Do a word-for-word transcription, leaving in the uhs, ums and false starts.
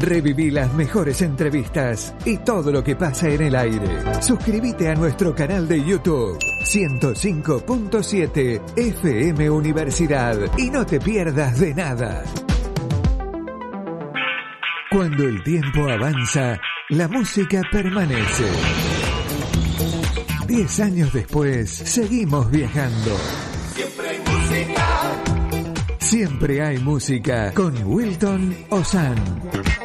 Reviví las mejores entrevistas y todo lo que pasa en el aire. Suscríbete a nuestro canal de YouTube ciento cinco punto siete F M Universidad y no te pierdas de nada. Cuando el tiempo avanza, la música permanece. Diez años después, seguimos viajando. Siempre hay música. Siempre hay música con Wilton Ozan.